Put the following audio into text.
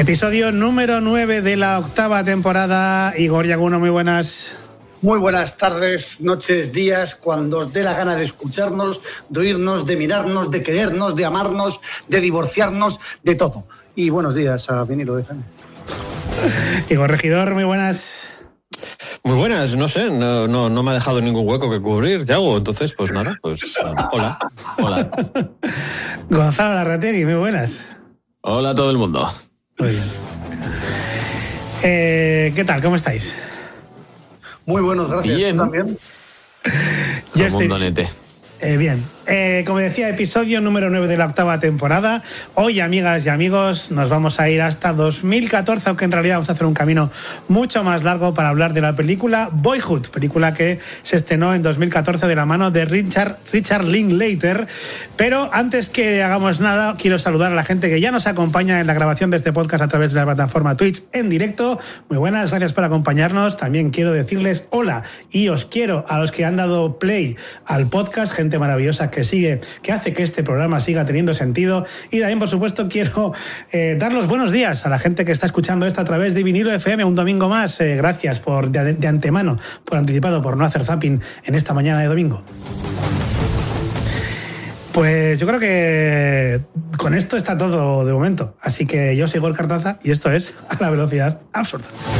Episodio número 9 de la 8ª temporada. Igor Yaguno, muy buenas. Muy buenas tardes, noches, días, cuando os dé la gana de escucharnos, de oírnos, de mirarnos, de querernos, de amarnos, de divorciarnos, de todo. Y buenos días a Vinilo FM. Igor Regidor, muy buenas. Muy buenas, no sé, no me ha dejado ningún hueco que cubrir, Yago, entonces pues nada, hola. Gonzalo Larrategui, muy buenas. Hola a todo el mundo. Muy bien. ¿Qué tal? ¿Cómo estáis? Muy buenos, gracias. Bien. ¿Tú también? Yo estoy Mondonete. bien. Como decía, episodio número 9 de la 8ª temporada. Hoy, amigas y amigos, nos vamos a ir hasta 2014, aunque en realidad vamos a hacer un camino mucho más largo para hablar de la película Boyhood, película que se estrenó en 2014 de la mano de Richard Linklater. Pero antes que hagamos nada, quiero saludar a la gente que ya nos acompaña en la grabación de este podcast a través de la plataforma Twitch en directo. Muy buenas, gracias por acompañarnos. También quiero decirles hola y os quiero a los que han dado play al podcast, gente maravillosa que sigue, que hace que este programa siga teniendo sentido. Y también, por supuesto, quiero dar los buenos días a la gente que está escuchando esto a través de Vinilo FM un domingo más. Gracias de antemano, por anticipado, por no hacer zapping en esta mañana de domingo. Pues yo creo que con esto está todo de momento. Así que yo soy Igor Cartaza y esto es A la Velocidad Absurda.